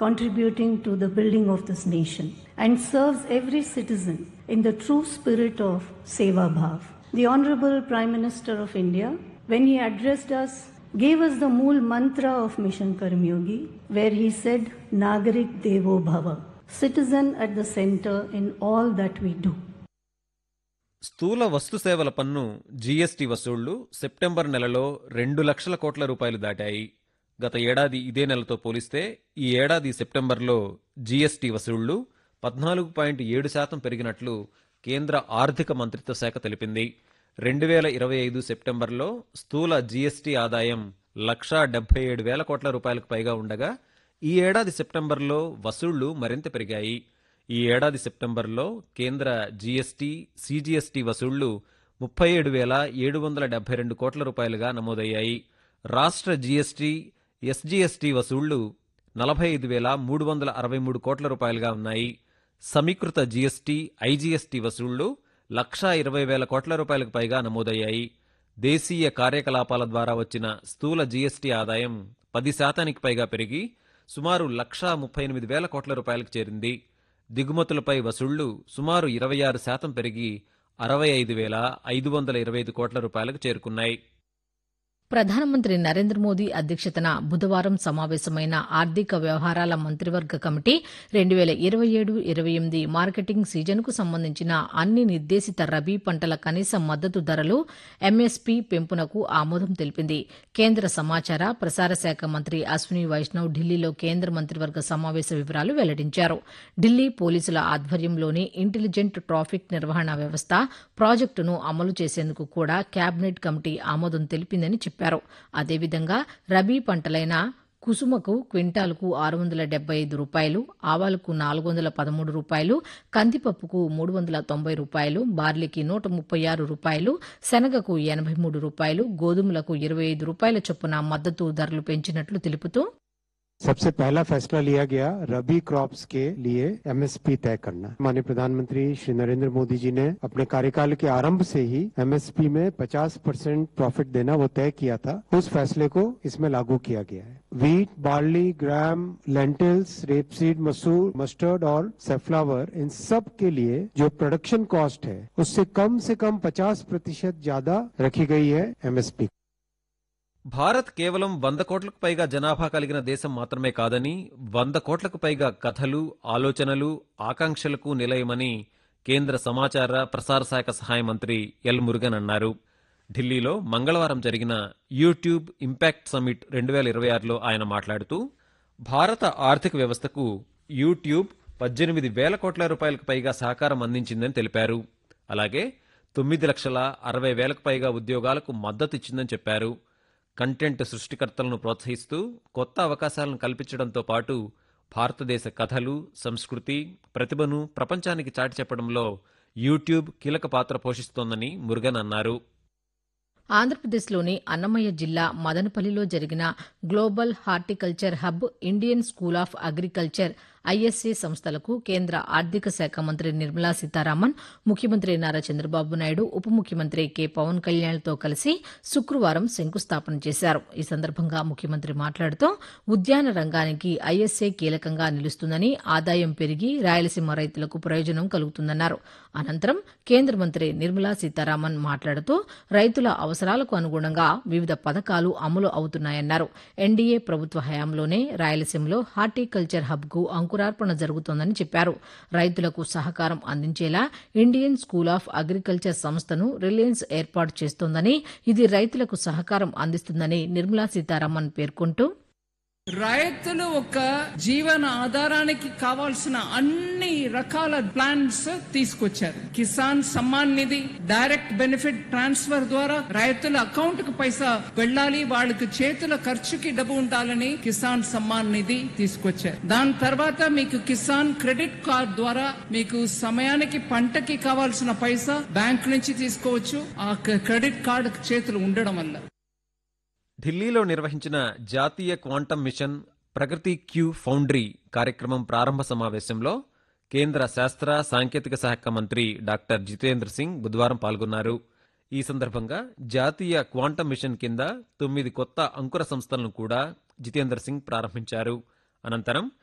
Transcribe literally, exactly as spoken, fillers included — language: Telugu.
contributing to the building of this nation, and serves every citizen in the true spirit of Seva Bhav. The Honorable Prime Minister of India, when he addressed us, gave us the mool mantra of Mission Karmyogi, where he said, Nagarik Devo Bhava, citizen at the center in all that we do. స్థూల వస్తు సేవల పన్ను జీఎస్టీ వసూళ్లు సెప్టెంబర్ నెలలో రెండు లక్షల కోట్ల రూపాయలు దాటాయి. గత ఏడాది ఇదే నెలతో పోలిస్తే ఈ ఏడాది సెప్టెంబర్లో జీఎస్టీ వసూళ్లు పద్నాలుగు పాయింట్ ఏడు శాతం పెరిగినట్లు కేంద్ర ఆర్థిక మంత్రిత్వ శాఖ తెలిపింది. రెండు వేల ఇరవై ఐదు సెప్టెంబర్లో స్థూల జీఎస్టీ ఆదాయం లక్షా డెబ్బై ఏడు వేల కోట్ల రూపాయలకు పైగా ఉండగా ఈ ఏడాది సెప్టెంబర్లో వసూళ్లు మరింత పెరిగాయి. ఈ ఏడాది సెప్టెంబర్లో కేంద్ర జీఎస్టీ, సీజీఎస్టీ వసూళ్లు ముప్పై ఏడు వేల ఏడు వందల డెబ్బై రెండు కోట్ల రూపాయలుగా నమోదయ్యాయి. రాష్ట్ర జీఎస్టీ, ఎస్జీఎస్టీ వసూళ్లు నలభై ఐదు వేల మూడు వందల అరవై మూడు కోట్ల రూపాయలుగా ఉన్నాయి. సమీకృత జీఎస్టీ, ఐజీఎస్టీ వసూళ్లు లక్షా ఇరవై వేల కోట్ల రూపాయలకు పైగా నమోదయ్యాయి. దేశీయ కార్యకలాపాల ద్వారా వచ్చిన స్థూల జీఎస్టీ ఆదాయం పది శాతానికి పైగా పెరిగి సుమారు లక్షా ముప్పై ఎనిమిది వేల కోట్ల రూపాయలకు చేరింది. దిగుమతులపై వసూళ్లు సుమారు ఇరవై ఆరు శాతం పెరిగి అరవై ఐదు వేల ఐదు వందల ఇరవై ఐదు కోట్ల రూపాయలకు చేరుకున్నాయి. ప్రధానమంత్రి నరేంద్ర మోదీ అధ్యక్షతన బుధవారం సమావేశమైన ఆర్థిక వ్యవహారాల మంత్రివర్గ కమిటీ రెండు వేల ఇరవై ఏడు ఇరవై ఎనిమిది మార్కెటింగ్ సీజన్కు సంబంధించిన అన్ని నిర్దేశిత రబీ పంటల కనీస మద్దతు ధరలు ఎంఎస్పీ పెంపునకు ఆమోదం తెలిపింది. కేంద్ర సమాచార ప్రసార శాఖ మంత్రి అశ్విని వైష్ణవ్ ఢిల్లీలో కేంద్ర మంత్రివర్గ సమావేశ వివరాలు వెల్లడించారు. ఢిల్లీ పోలీసుల ఆధ్వర్యంలోని ఇంటెలిజెంట్ ట్రాఫిక్ నిర్వహణ వ్యవస్థ ప్రాజెక్టును అమలు చేసేందుకు కూడా కేబినెట్ కమిటీ ఆమోదం తెలిపిందని చెప్పారు. అదేవిధంగా రబీ పంటలైన కుసుమకు క్వింటాల్కు ఆరు వందల డెబ్బై ఐదు రూపాయలు, ఆవాలకు నాలుగు వందల పదమూడు రూపాయలు, కందిపప్పుకు మూడు వందల తొంభై రూపాయలు, బార్లీకి నూట ముప్పై ఆరు రూపాయలు, శనగకు ఎనభై మూడు రూపాయలు, గోధుమలకు ఇరవై ఐదు రూపాయల చొప్పున మద్దతు ధరలు పెంచినట్లు తెలుపుతూ सबसे पहला फैसला लिया गया रबी क्रॉप्स के लिए एमएसपी तय करना। माननीय प्रधानमंत्री श्री नरेंद्र मोदी जी ने अपने कार्यकाल के आरंभ से ही एमएसपी में पचास परसेंट प्रॉफिट देना वो तय किया था। उस फैसले को इसमें लागू किया गया है। वीट, बार्ली, ग्राम, लेंटिल्स, रेपसीड, मसूर, मस्टर्ड और सेफ्लावर, इन सब के लिए जो प्रोडक्शन कॉस्ट है उससे कम से कम पचास प्रतिशत ज्यादा रखी गई है एमएसपी। భారత్ కేవలం వంద కోట్లకు పైగా జనాభా కలిగిన దేశం మాత్రమే కాదని, వంద కోట్లకు పైగా కథలు, ఆలోచనలు, ఆకాంక్షలకు నిలయమని కేంద్ర సమాచార ప్రసార శాఖ సహాయ మంత్రి ఎల్ మురుగన్ అన్నారు. ఢిల్లీలో మంగళవారం జరిగిన యూట్యూబ్ ఇంపాక్ట్ సమ్మిట్ రెండు వేల ఇరవై ఆరులో ఆయన మాట్లాడుతూ భారత ఆర్థిక వ్యవస్థకు యూట్యూబ్ పద్దెనిమిది వేల కోట్ల రూపాయలకు పైగా సహకారం అందించిందని తెలిపారు. అలాగే తొమ్మిది లక్షల అరవై వేలకు పైగా ఉద్యోగాలకు మద్దతు ఇచ్చిందని చెప్పారు. కంటెంట్ సృష్టికర్తలను ప్రోత్సహిస్తూ కొత్త అవకాశాలను కల్పించడంతో పాటు భారతదేశ కథలు, సంస్కృతి, ప్రతిభను ప్రపంచానికి చాటి చెప్పడంలో యూట్యూబ్ కీలక పాత్ర పోషిస్తోందని మురుగన్ అన్నారు. ఆంధ్రప్రదేశ్లోని అన్నమయ్య జిల్లా మదనపల్లిలో జరిగిన global horticulture hub, Indian school of agriculture ISA సంస్థలకు కేంద్ర ఆర్థిక శాఖ మంత్రి నిర్మలా సీతారామన్, ముఖ్యమంత్రి నారా చంద్రబాబు నాయుడు, ఉప ముఖ్యమంత్రి కె పవన్ కళ్యాణ్లతో కలిసి శుక్రవారం శంకుస్థాపన చేశారు. ఈ సందర్భంగా ముఖ్యమంత్రి మాట్లాడుతూ ఉద్యాన రంగానికి ఐఎస్ఏ కీలకంగా నిలుస్తుందని, ఆదాయం పెరిగి రాయలసీమ రైతులకు ప్రయోజనం కలుగుతుందన్నారు. అనంతరం కేంద్ర మంత్రి నిర్మలా సీతారామన్ మాట్లాడుతూ రైతుల అవసరాలకు అనుగుణంగా వివిధ పథకాలు అమలు అవుతున్నాయన్నారు. ఎన్డీఏ ప్రభుత్వ హయాంలోనే రాయలసీమలో హార్టికల్చర్ హబ్కు అంకురార్పణ జరుగుతోందని చెప్పారు. రైతులకు సహకారం అందించేలా ఇండియన్ స్కూల్ ఆఫ్ అగ్రికల్చర్ సంస్థను రిలయన్స్ ఏర్పాటు చేస్తోందని, ఇది రైతులకు సహకారం అందిస్తుందని నిర్మలా సీతారామన్ పేర్కొంటూ రైతులు ఒక జీవన ఆధారానికి కావాల్సిన అన్ని రకాల ప్లాన్స్ తీసుకొచ్చారు. Kisan Samman Nidhi, direct benefit transfer ద్వారా రైతుల అకౌంట్ కు పైసా వెళ్ళాలి, వాళ్ళకి చేతుల ఖర్చుకి డబ్బు ఉండాలని కిసాన్ సమ్మాన్ నిధి తీసుకొచ్చారు. దాని తర్వాత మీకు కిసాన్ క్రెడిట్ కార్డ్ ద్వారా మీకు సమయానికి పంటకి కావాల్సిన పైసా బ్యాంక్ నుంచి తీసుకోవచ్చు, ఆ క్రెడిట్ కార్డు చేతులు ఉండడం వల్ల. ఢిల్లీలో నిర్వహించిన జాతీయ క్వాంటం మిషన్ ప్రగతి క్యూ ఫౌండ్రీ కార్యక్రమం ప్రారంభ సమావేశంలో కేంద్ర శాస్త్ర సాంకేతిక శాఖ మంత్రి డాక్టర్ జితేంద్ర సింగ్ బుధవారం పాల్గొన్నారు. ఈ సందర్భంగా జాతీయ క్వాంటం మిషన్ కింద తొమ్మిది కొత్త అంకుర సంస్థలను కూడా జితేంద్ర సింగ్ ప్రారంభించారు. అనంతరం